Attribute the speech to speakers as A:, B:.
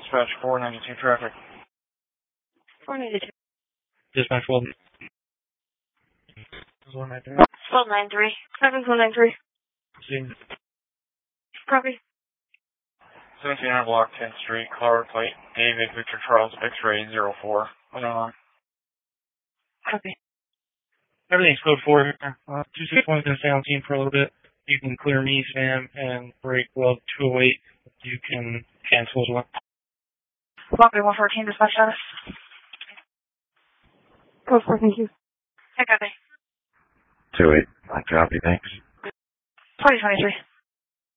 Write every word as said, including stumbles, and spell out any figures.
A: Dispatch four ninety-two traffic.
B: four ninety-two.
A: Dispatch one. one nine three.
B: one nine three. seven one nine three.
A: Scene.
B: Copy.
A: seventeen hundred block, tenth Street, car plate, David Victor Charles, X-ray zero four. What's going on?
B: Copy.
A: Everything's code four here. Uh, two six one is going to stay on scene for a little bit. You can clear me, Sam, and break well two oh eight. You can cancel as well.
B: Copy one fourteen, dispatch status. Code four, thank you. I copy.
C: two eight, I copy, thanks.
B: twenty twenty-three.